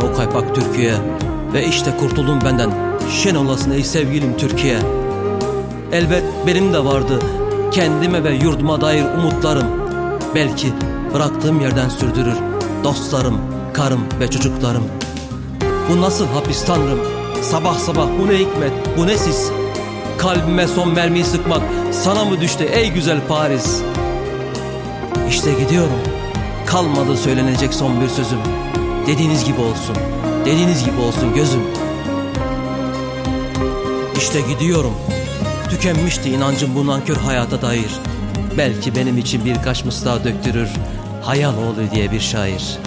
o kaypak Türkiye. Ve işte kurtuldum benden, şen olasın ey sevgilim Türkiye. Elbet benim de vardı kendime ve yurduma dair umutlarım. Belki bıraktığım yerden sürdürür dostlarım, karım ve çocuklarım. Bu nasıl hapis Tanrım? Sabah sabah bu ne hikmet, bu ne sis? Kalbime son mermiyi sıkmak sana mı düştü ey güzel Paris? İşte gidiyorum, kalmadı söylenecek son bir sözüm. Dediğiniz gibi olsun, dediğiniz gibi olsun gözüm. İşte gidiyorum, tükenmişti inancım bu nankör hayata dair. Belki benim için birkaç mısra döktürür Hayal oğlu diye bir şair.